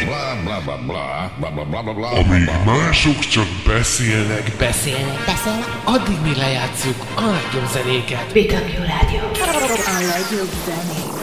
Bla bla bla bla bla bla bla bla bla. Amíg mások csak beszélnek, addig mi lejátszuk a legjobb zenéket. BW Rádió. A legjobb zenék.